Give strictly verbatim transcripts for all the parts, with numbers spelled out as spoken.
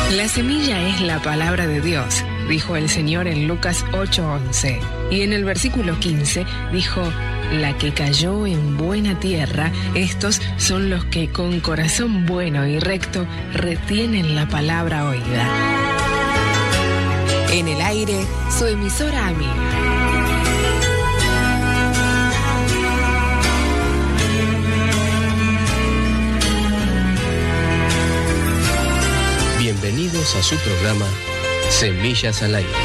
La semilla es la palabra de Dios, dijo el Señor en Lucas ocho once. Y en el versículo quince dijo: la que cayó en buena tierra, estos son los que con corazón bueno y recto retienen la palabra oída. En el aire, su emisora amiga. Bienvenidos a su programa Semillas al Aire,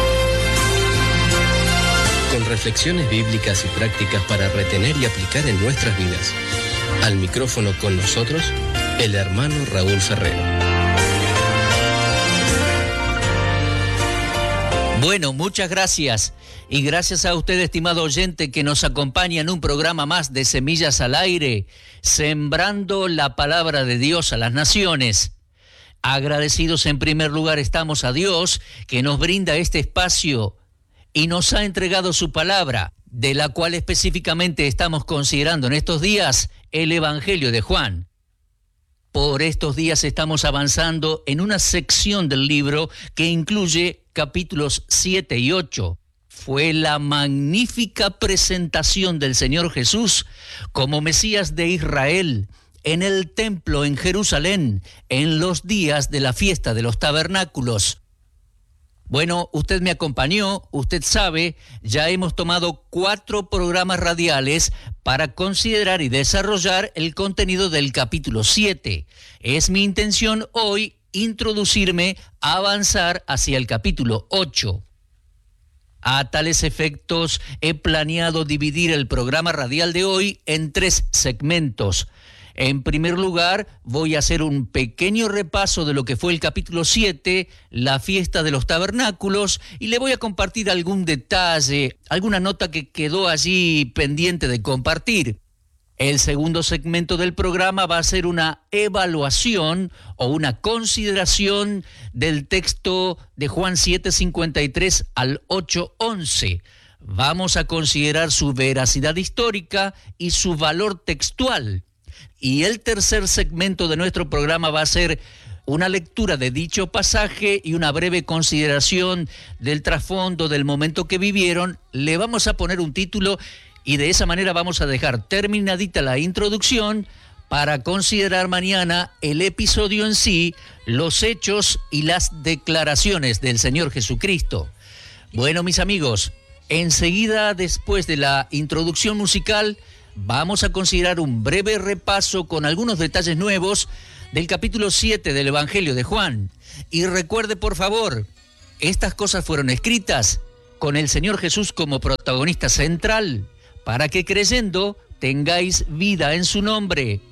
con reflexiones bíblicas y prácticas para retener y aplicar en nuestras vidas. Al micrófono con nosotros, el hermano Raúl Ferrero. Bueno, muchas gracias. Y gracias a usted, estimado oyente, que nos acompaña en un programa más de Semillas al Aire, sembrando la palabra de Dios a las naciones. Agradecidos en primer lugar estamos a Dios, que nos brinda este espacio y nos ha entregado su palabra, de la cual específicamente estamos considerando en estos días el Evangelio de Juan. Por estos días estamos avanzando en una sección del libro que incluye capítulos siete y ocho. Fue la magnífica presentación del Señor Jesús como Mesías de Israel en el templo en Jerusalén, en los días de la fiesta de los tabernáculos. Bueno, usted me acompañó, usted sabe, ya hemos tomado cuatro programas radiales para considerar y desarrollar el contenido del capítulo siete. Es mi intención hoy introducirme, avanzar hacia el capítulo ocho. A tales efectos, he planeado dividir el programa radial de hoy en tres segmentos. En primer lugar, voy a hacer un pequeño repaso de lo que fue el capítulo siete, la fiesta de los tabernáculos, y le voy a compartir algún detalle, alguna nota que quedó allí pendiente de compartir. El segundo segmento del programa va a ser una evaluación o una consideración del texto de Juan siete, cincuenta y tres al ocho, once. Vamos a considerar su veracidad histórica y su valor textual. Y el tercer segmento de nuestro programa va a ser una lectura de dicho pasaje y una breve consideración del trasfondo del momento que vivieron. Le vamos a poner un título y de esa manera vamos a dejar terminadita la introducción para considerar mañana el episodio en sí, los hechos y las declaraciones del Señor Jesucristo. Bueno, mis amigos, enseguida después de la introducción musical, vamos a considerar un breve repaso con algunos detalles nuevos del capítulo siete del Evangelio de Juan. Y recuerde, por favor, estas cosas fueron escritas con el Señor Jesús como protagonista central, para que creyendo tengáis vida en su nombre.